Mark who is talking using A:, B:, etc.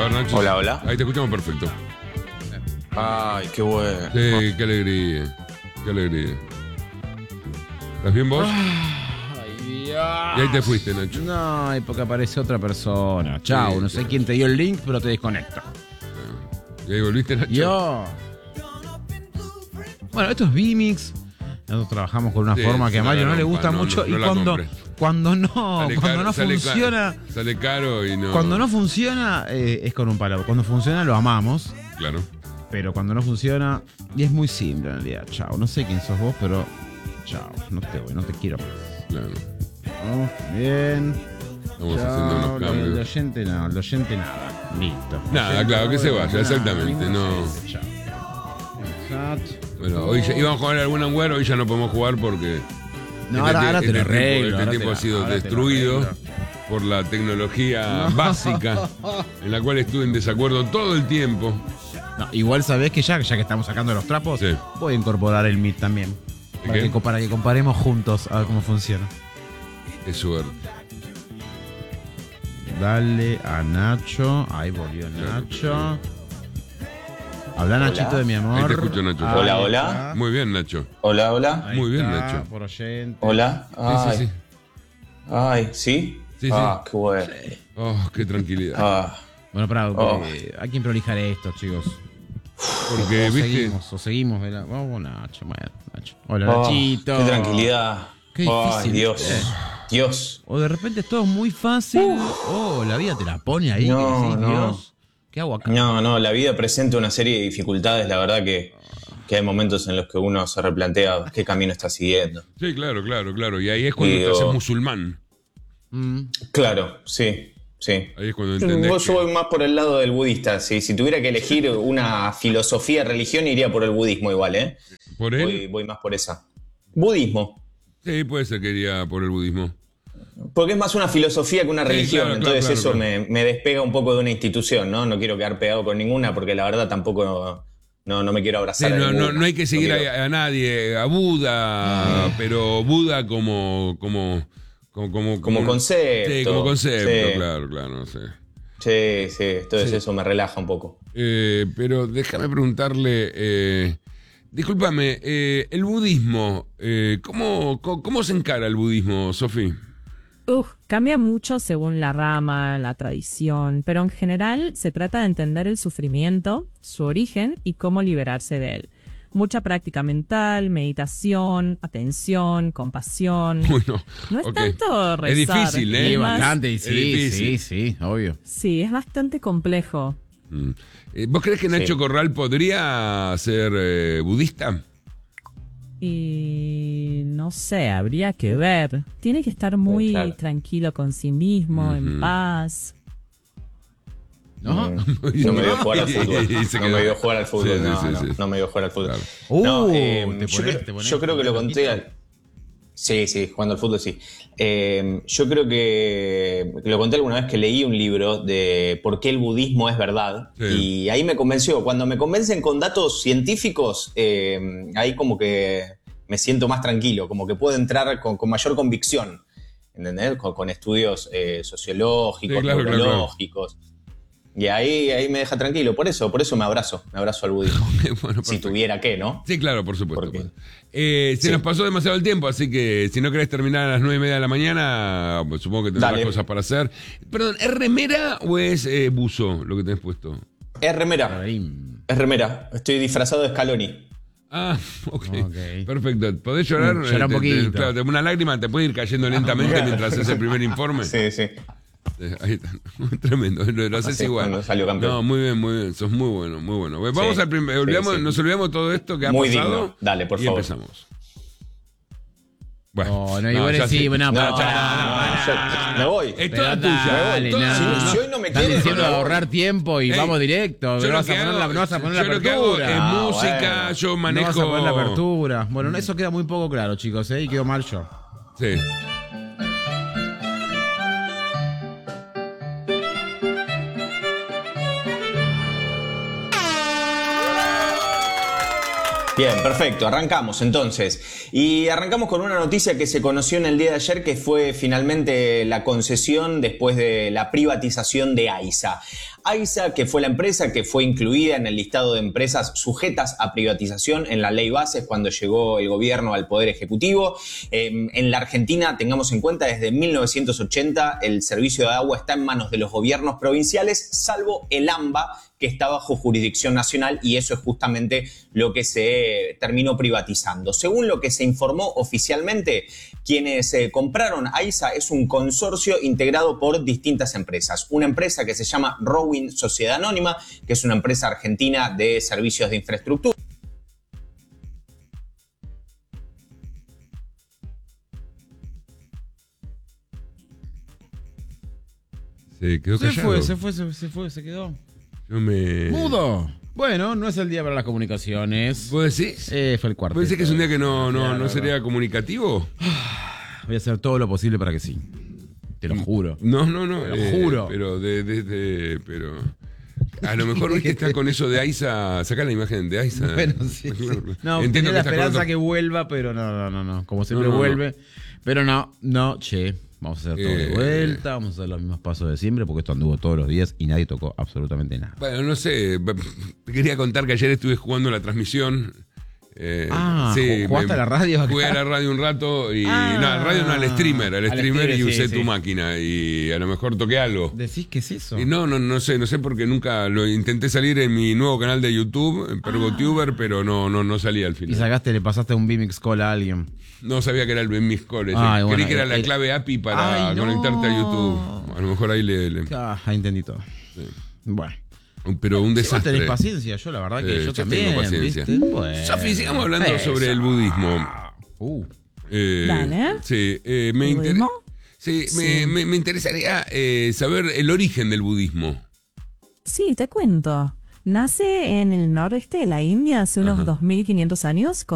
A: ver, Nacho.
B: Hola, hola.
A: Ahí te escuchamos perfecto.
B: Ay, qué bueno.
A: Sí, qué alegría. Qué alegría. ¿Estás bien vos?
C: Ay, Dios.
A: Y ahí te fuiste, Nacho.
C: No, y porque aparece otra persona. Chao,
A: Sí,
C: no sé
A: sí.
C: quién te dio el link, pero te desconecto.
A: ¿Y ahí volviste, Nacho?
C: Yo. Bueno, esto es Vimix. Nosotros trabajamos con una
A: Sí,
C: forma que a
A: no
C: Mario
A: la
C: no le
A: rompa,
C: gusta
A: no,
C: mucho.
A: no, no
C: y
A: la compres.
C: cuando no
A: Sale
C: funciona.
A: Sale caro y no.
C: Cuando no funciona, es con un palo. Cuando funciona, lo amamos.
A: Claro.
C: Pero cuando no funciona, y es muy simple en realidad. Chao. No sé quién sos vos, pero. Chao. No te quiero más.
A: Claro.
C: Vamos, bien.
A: Estamos
C: Chao,
A: haciendo unos
C: el
A: cambios.
C: oyente no, el oyente nada. Listo.
A: Nada,
C: Oyente
A: claro, que se vaya,
C: nada,
A: exactamente,
C: ningún
A: no.
C: oyente, chao. Exacto.
A: Bueno, hoy ya íbamos a jugar algún Anguero, hoy ya no podemos jugar porque.
C: No, ahora te lo arreglo.
A: Este
C: ahora
A: tiempo
C: te
A: ha sido
C: ahora te lo
A: destruido
C: arreglo.
A: por la tecnología básica en la cual estuve en desacuerdo todo el tiempo.
C: No, igual sabés que ya que estamos sacando los trapos,
A: Sí.
C: voy a incorporar el Meet también.
A: ¿Qué?
C: Para que comparemos juntos a ver cómo funciona.
A: Qué suerte.
C: Dale a Nacho. Ahí volvió Nacho. Habla Nachito de mi amor.
A: Ahí te escucho, Nacho.
C: Ahí
B: Hola, hola.
C: está.
A: Muy bien, Nacho.
B: Hola, hola.
C: Ahí
A: Muy bien,
C: está,
A: Nacho.
C: Por oyente.
B: Hola. Ay,
A: Sí, sí, sí.
B: Ay, ¿sí?
A: Sí, sí.
B: Ah, qué bueno.
A: Oh, qué tranquilidad.
B: Ah,
C: Bueno, pará,
B: Oh.
C: hay que prolijar esto, chicos.
A: Porque,
C: o
A: viste.
C: seguimos. Vamos, Nacho, bueno, Nacho. Hola,
B: oh,
C: Nachito.
B: qué tranquilidad.
C: Qué
B: Ay,
C: difícil.
B: Dios. Dios.
C: O de repente es todo muy fácil. Oh, la vida te la pone ahí.
B: No,
C: que decís,
B: no.
C: Dios, ¿qué hago acá?
B: No, la vida presenta una serie de dificultades, la verdad que hay momentos en los que uno se replantea qué camino está siguiendo.
A: Sí, claro. Y ahí es cuando te
B: Digo-
A: haces musulmán.
B: Claro, sí.
A: Ahí es cuando entendés.
B: Yo voy más por el lado del budista. Si tuviera que elegir una filosofía, religión, iría por el budismo igual, ¿eh?
A: ¿Por él?
B: Voy más por esa. Budismo.
A: Sí, puede ser que iría por el budismo.
B: Porque es más una filosofía que una
A: Sí,
B: religión.
A: claro,
B: Entonces
A: claro,
B: eso
A: claro.
B: Me despega un poco de una institución, ¿no? No quiero quedar pegado con ninguna porque la verdad tampoco no me quiero
A: Sí,
B: abrazar. a ninguna.
A: no hay que seguir
B: No quiero-
A: a nadie, a Buda, pero Buda como
B: concepto.
A: Sí, como concepto,
B: Sí.
A: claro, no sé.
B: Sí, entonces eso me relaja un poco.
A: Pero déjame preguntarle, discúlpame, el budismo, ¿cómo se encara el budismo, Sofi?
D: Cambia mucho según la rama, la tradición, pero en general se trata de entender el sufrimiento, su origen y cómo liberarse de él. Mucha práctica mental, meditación, atención, compasión.
A: Bueno,
D: No es
A: ok.
D: tanto rezar.
A: Es difícil, ¿eh?
C: Sí,
D: es más-
C: bastante.
A: es difícil.
C: Sí, obvio.
D: Sí, es bastante complejo.
A: ¿Vos crees que Nacho
B: Sí.
A: Corral podría ser budista?
D: Y no sé, habría que ver. Tiene que estar muy
B: Claro.
D: tranquilo con sí mismo, en paz.
C: ¿No?
B: No me dio jugar al fútbol.
A: Y se
B: No
A: quedó.
B: me dio jugar al fútbol.
A: Sí.
B: No me dio jugar al fútbol.
A: Claro.
B: No,
C: te
B: yo creo que lo conté. Sí, jugando al fútbol sí. Yo creo que lo conté alguna vez que leí un libro de por qué el budismo es verdad.
A: Sí.
B: Y ahí me convenció. Cuando me convencen con datos científicos, ahí como que me siento más tranquilo, como que puedo entrar con mayor convicción. ¿Entendés? Con estudios sociológicos,
A: Sí, claro.
B: neurológicos. Y ahí me deja tranquilo. Por eso me abrazo al budismo.
A: Bueno,
B: Si
A: perfecto.
B: tuviera que, ¿no?
A: Sí, claro, por supuesto.
B: Porque-
A: Se
B: Sí.
A: nos pasó demasiado el tiempo, así que si no querés terminar a las 9:30 de la mañana, pues supongo que tendrás
B: Dale.
A: cosas para hacer. Perdón, ¿es remera o es buzo lo que tenés puesto?
B: Es remera. Es remera. Estoy disfrazado de Scaloni.
A: Ah, ok.
C: Ok.
A: Perfecto. ¿Podés llorar?
C: Llora un poquito.
A: Claro, una lágrima te puede ir cayendo lentamente mientras haces el primer informe.
B: Sí.
A: Ahí está. Tremendo. Lo haces
B: Así,
A: igual.
B: cuando salió campeón.
A: No, muy bien. Sos muy bueno. Vamos
B: Sí,
A: al primer.
B: sí, sí.
A: Nos olvidamos de todo esto que ha
B: Muy
A: pasado.
B: digno. Dale, por
A: y
B: favor.
A: empezamos. Bueno,
C: No, igual
A: ya
C: sí,
A: sé.
C: bueno,
B: No,
C: pará.
B: yo me voy.
A: Es toda tuya.
C: Dale,
A: Toda-
C: no.
B: Si hoy no me
C: Están
B: quieren,
C: diciendo
B: no
C: de
B: me voy.
C: ahorrar tiempo y
A: Ey,
C: vamos directo.
A: Yo
C: No
A: lo
C: vas
A: que
C: a poner
A: hago-
C: la, no vas a poner la
A: yo lo que hago
C: apertura.
A: es
B: Ah,
A: música,
B: bueno.
A: yo
C: No
A: manejo.
C: vas a poner la apertura. Bueno, eso queda muy poco claro, chicos, y quedó mal yo.
A: Sí.
B: Bien, perfecto, arrancamos entonces. Y arrancamos con una noticia que se conoció en el día de ayer, que fue finalmente la concesión después de la privatización de AISA. AISA, que fue la empresa que fue incluida en el listado de empresas sujetas a privatización en la ley Bases cuando llegó el gobierno al Poder Ejecutivo. En la Argentina, tengamos en cuenta, desde 1980 el servicio de agua está en manos de los gobiernos provinciales, salvo el AMBA, que está bajo jurisdicción nacional, y eso es justamente lo que se terminó privatizando. Según lo que se informó oficialmente, quienes compraron AISA es un consorcio integrado por distintas empresas. Una empresa que se llama Rowing Sociedad Anónima, que es una empresa argentina de servicios de infraestructura.
A: Se quedó callado.
C: Se quedó.
A: Yo me...
C: ¡Mudo! Bueno, no es el día para las comunicaciones.
A: ¿Vos decís?
C: Fue el cuarteto.
A: ¿Vos decís que es un día que no
C: Claro.
A: sería comunicativo?
C: Voy a hacer todo lo posible para que sí. Te lo juro.
A: No.
C: Te lo juro.
A: Pero pero a lo mejor viste está con eso de AISA. Sacá la imagen de AISA.
C: Bueno, sí. No,
A: Entiendo
C: tenía la
A: estás
C: esperanza
A: con
C: que vuelva, pero no. Como siempre
A: No.
C: vuelve. Pero no, che. Vamos a hacer todo de vuelta, vamos a hacer los mismos pasos de siempre, porque esto anduvo todos los días y nadie tocó absolutamente nada.
A: Bueno, no sé. Te quería contar que ayer estuve jugando la transmisión.
C: ¿jugaste a la radio?
A: Jugué a la radio un rato y.
C: Ah.
A: No, al radio no, al streamer y
C: sí,
A: usé
C: sí.
A: tu máquina y a lo mejor toqué algo.
C: ¿Decís qué es eso?
A: Y no sé porque nunca lo intenté salir en mi nuevo canal de YouTube, PergoTuber, pero no salía al
C: Y
A: final.
C: le pasaste un Vimix Call a alguien.
A: No sabía que era el Ben Mis Calls.
C: Ay,
A: Creí
C: bueno,
A: que era la clave API para
C: Ay, no.
A: conectarte a YouTube. A lo mejor ahí le
C: Entendí todo.
A: sí.
C: Bueno.
A: Pero un
C: Si vos
A: desastre.
C: tenés paciencia, yo la verdad que yo
A: yo
C: también.
A: tengo paciencia.
C: ¿viste? Bueno,
A: Sofi, sigamos hablando sobre el budismo.
D: Dale.
A: Sí, me
D: ¿El budismo?
A: Sí,
D: Sí.
A: me interesaría saber el origen del budismo.
D: Sí, te cuento. Nace en el noroeste de la India hace unos 2500 años